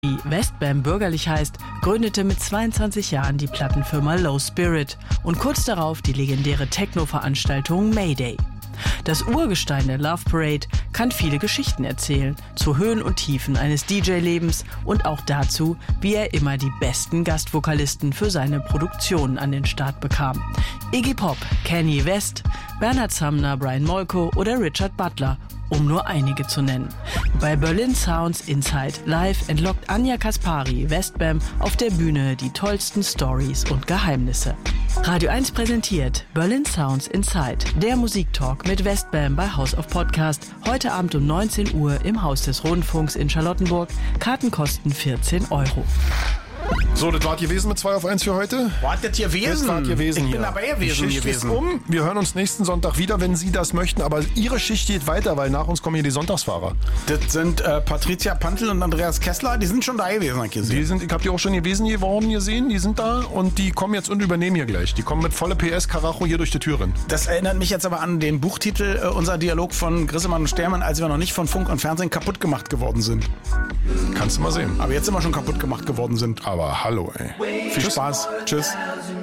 Wie Westbam bürgerlich heißt, gründete mit 22 Jahren die Plattenfirma Low Spirit und kurz darauf die legendäre Techno-Veranstaltung Mayday. Das Urgestein der Love Parade kann viele Geschichten erzählen, zu Höhen und Tiefen eines DJ-Lebens und auch dazu, wie er immer die besten Gastvokalisten für seine Produktionen an den Start bekam. Iggy Pop, Kanye West, Bernhard Sumner, Brian Molko oder Richard Butler, um nur einige zu nennen. Bei Berlin Sounds Inside Live entlockt Anja Kaspari Westbam auf der Bühne die tollsten Stories und Geheimnisse. Radio 1 präsentiert Berlin Sounds Inside, der Musiktalk mit Westbam bei House of Podcast. Heute Abend um 19 Uhr im Haus des Rundfunks in Charlottenburg. Karten kosten 14 €. So, das war gewesen mit 2 auf 1 für heute. Was das gewesen? Das war gewesen Ich hier. bin dabei gewesen. Die Schicht ist um. Wir hören uns nächsten Sonntag wieder, wenn Sie das möchten. Aber Ihre Schicht geht weiter, weil nach uns kommen hier die Sonntagsfahrer. Das sind Patricia Pantel und Andreas Kessler. Die sind schon da gewesen, hab ich gesehen. Ich habe die auch schon gesehen. Die sind da und die kommen jetzt und übernehmen hier gleich. Die kommen mit volle PS Karacho hier durch die Tür rein. Das erinnert mich jetzt aber an den Buchtitel, unser Dialog von Grissemann und Stermann, als wir noch nicht von Funk und Fernsehen kaputt gemacht geworden sind. Kannst du mal sehen. Aber jetzt sind wir schon kaputt gemacht geworden sind. Aber hallo, ey. Viel Spaß. Tschüss.